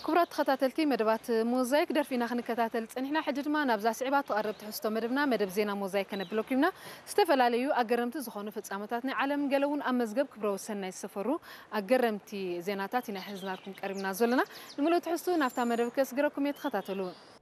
كبرات خطاتلتي مدبات موزايك درفينا خنكتاتل صنحنا حججما نابزا صعيبات تقرب تحستو مدبنا مدب زينا موزايك نبلوكيمنا استفلاليو اقرمت زخونو فصامتاتنا عالم قلون امزغب كبرو سناي سفرو اقرمتي زيناتاتنا حزناكم قربنا زلنا نملو تحستو نافتا مدب كسغركم يتخطاتلون